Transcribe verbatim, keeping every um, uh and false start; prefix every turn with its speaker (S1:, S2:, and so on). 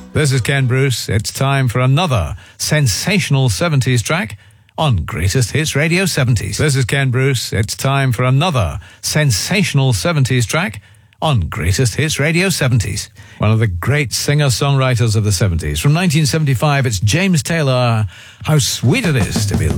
S1: This is Ken Bruce. It's time for another sensational seventies track on Greatest Hits Radio seventies. This is Ken Bruce. It's time for another sensational seventies track on Greatest Hits Radio seventies. One of the great singer-songwriters of the seventies. From nineteen seventy-five, it's James Taylor. How sweet it is to be